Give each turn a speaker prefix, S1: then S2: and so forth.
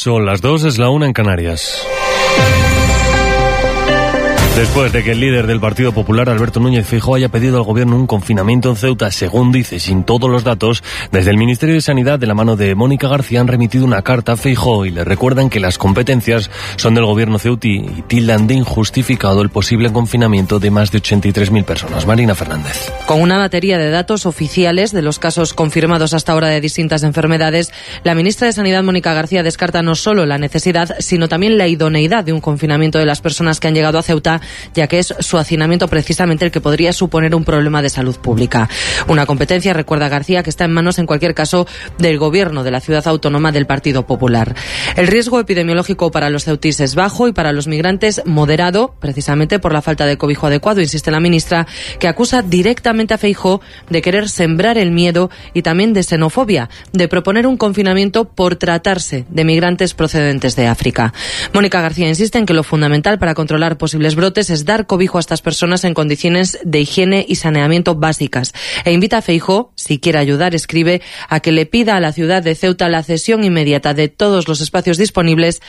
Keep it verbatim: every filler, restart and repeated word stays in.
S1: Son las dos, es la una en Canarias. Después de que el líder del Partido Popular, Alberto Núñez Feijóo, haya pedido al gobierno un confinamiento en Ceuta, según dice, sin todos los datos, desde el Ministerio de Sanidad, de la mano de Mónica García, han remitido una carta a Feijóo y le recuerdan que las competencias son del gobierno ceutí y tildan de injustificado el posible confinamiento de más de ochenta y tres mil personas. Marina Fernández.
S2: Con una batería de datos oficiales de los casos confirmados hasta ahora de distintas enfermedades, la ministra de Sanidad, Mónica García, descarta no solo la necesidad, sino también la idoneidad de un confinamiento de las personas que han llegado a Ceuta, ya que es su hacinamiento precisamente el que podría suponer un problema de salud pública. Una competencia, recuerda García, que está en manos, en cualquier caso, del gobierno de la ciudad autónoma del Partido Popular. El riesgo epidemiológico para los ceutíes es bajo y para los migrantes moderado, precisamente por la falta de cobijo adecuado, insiste la ministra, que acusa directamente a Feijóo de querer sembrar el miedo y también de xenofobia, de proponer un confinamiento por tratarse de migrantes procedentes de África. Mónica García insiste en que lo fundamental para controlar posibles brotes es dar cobijo a estas personas en condiciones de higiene y saneamiento básicas, e invita a Feijóo, si quiere ayudar, escribe, a que le pida a la ciudad de Ceuta la cesión inmediata de todos los espacios disponibles